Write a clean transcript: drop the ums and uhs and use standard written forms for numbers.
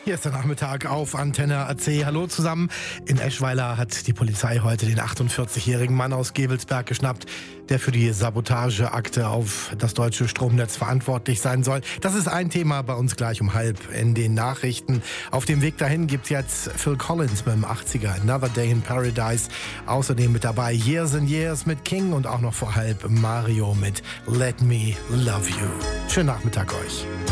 Hier ist der Nachmittag auf Antenne AC. Hallo zusammen. In Eschweiler hat die Polizei heute den 48-jährigen Mann aus Gevelsberg geschnappt, der für die Sabotageakte auf das deutsche Stromnetz verantwortlich sein soll. Das ist ein Thema bei uns gleich um halb in den Nachrichten. Auf dem Weg dahin gibt's jetzt Phil Collins mit dem 80er, Another Day in Paradise. Außerdem mit dabei Years and Years mit King und auch noch vor halb Mario mit Let Me Love You. Schönen Nachmittag euch.